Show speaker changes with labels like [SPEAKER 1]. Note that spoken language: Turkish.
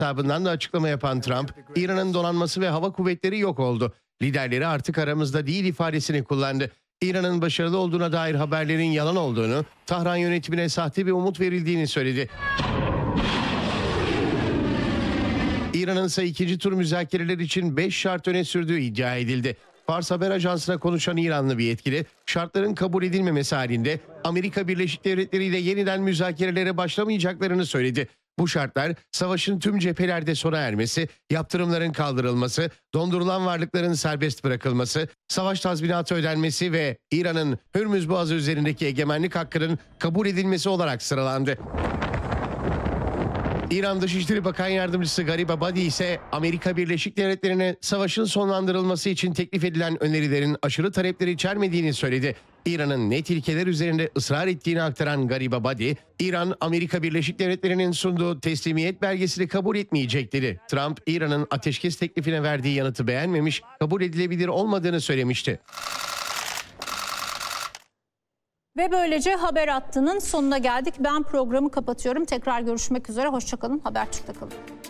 [SPEAKER 1] hesabından da açıklama yapan Trump, İran'ın donanması ve hava kuvvetleri yok oldu. Liderleri artık aramızda değil ifadesini kullandı. İran'ın başarılı olduğuna dair haberlerin yalan olduğunu, Tahran yönetimine sahte bir umut verildiğini söyledi. İran'ın ise ikinci tur müzakereler için 5 şart öne sürdüğü iddia edildi. Fars Haber Ajansı'na konuşan İranlı bir yetkili, şartların kabul edilmemesi halinde Amerika Birleşik Devletleri ile yeniden müzakerelere başlamayacaklarını söyledi. Bu şartlar savaşın tüm cephelerde sona ermesi, yaptırımların kaldırılması, dondurulan varlıkların serbest bırakılması, savaş tazminatı ödenmesi ve İran'ın Hürmüz Boğazı üzerindeki egemenlik hakkının kabul edilmesi olarak sıralandı. İran Dışişleri Bakan Yardımcısı Garibabadi ise Amerika Birleşik Devletleri'ne savaşın sonlandırılması için teklif edilen önerilerin aşırı talepleri içermediğini söyledi. İran'ın net ilkeler üzerinde ısrar ettiğini aktaran Garibabadi, İran, Amerika Birleşik Devletleri'nin sunduğu teslimiyet belgesini kabul etmeyecek dedi. Trump, İran'ın ateşkes teklifine verdiği yanıtı beğenmemiş, kabul edilebilir olmadığını söylemişti.
[SPEAKER 2] Ve böylece Haber Hattı'nın sonuna geldik. Ben programı kapatıyorum. Tekrar görüşmek üzere. Hoşça kalın. Habertürk'te kalın.